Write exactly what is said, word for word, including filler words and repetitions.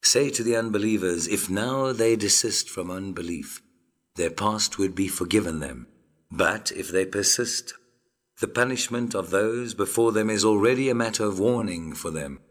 Say to the unbelievers, if now they desist from unbelief, their past would be forgiven them. But if they persist, the punishment of those before them is already a matter of warning for them.